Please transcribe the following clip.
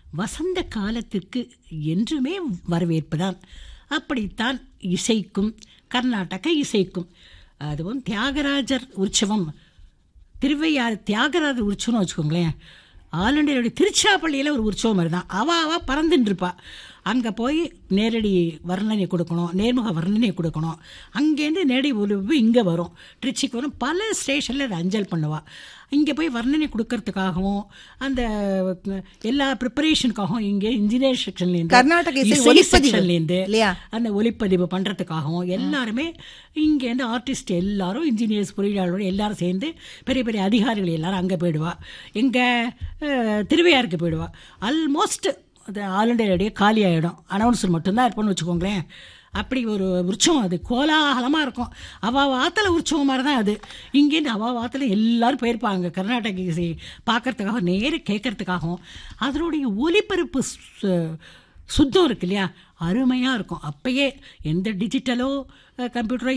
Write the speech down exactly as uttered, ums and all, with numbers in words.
வசந்த காலத்துக்கு என்றுமே வரவேற்பு தான். அப்படித்தான் இசைக்கும், கர்நாடக இசைக்கும். அதுவும் தியாகராஜர் உற்சவம், திருவையாறு தியாகராஜர் உற்சவம்னு வச்சுக்கோங்களேன். ஆல் இண்டியாவுடைய திருச்சிராப்பள்ளியில் ஒரு உற்சவம் மாதிரி தான். அவள் அவள் பறந்துட்டு இருப்பா. அங்கே போய் நேரடி வர்ணனை கொடுக்கணும், நேர்முக வர்ணனை கொடுக்கணும். அங்கேருந்து நேரடி ஒலிபரப்பு இங்கே வரும், திருச்சிக்கு வரும். பல ஸ்டேஷனில் அதை அஞ்சல் பண்ணுவாள். இங்கே போய் வர்ணனை கொடுக்கறதுக்காகவும் அந்த எல்லா ப்ரிப்பரேஷனுக்காகவும் இங்கே இன்ஜினியர் செக்ஷன்லேருந்து, கர்நாடக இசை இசை ஒலிப்பதிவு செக்ஷன்லேருந்து இல்லையா? அந்த ஒலிப்பதிவு பண்ணுறதுக்காகவும் எல்லாருமே இங்கேருந்து ஆர்டிஸ்ட் எல்லாரும், இன்ஜினியர்ஸ், பொறியாளர்கள் எல்லாரும் சேர்ந்து பெரிய பெரிய அதிகாரிகள் எல்லாரும் அங்கே போயிடுவா. எங்கே திருவையாருக்கு போயிடுவா. ஆல்மோஸ்ட் அது ஆல் இண்டியா ரேடியோ காலி ஆகிடும். அனௌன்ஸர் மட்டும்தான் இருப்போம்னு வச்சுக்கோங்களேன். அப்படி ஒரு உற்சவம், அது கோலாகலமாக இருக்கும். அவள் வாத்தில் உற்சவம் மாதிரி தான் அது. இங்கேருந்து அவள் வாத்தில் எல்லோரும் போயிருப்பாங்க கர்நாடக இசை பார்க்குறதுக்காகவும் நேர கேட்குறதுக்காகவும். அதனுடைய ஒலிபரப்பு சுத்தம் இருக்கு இல்லையா, அருமையாக இருக்கும். அப்போயே எந்த டிஜிட்டலோ கம்ப்யூட்டரோ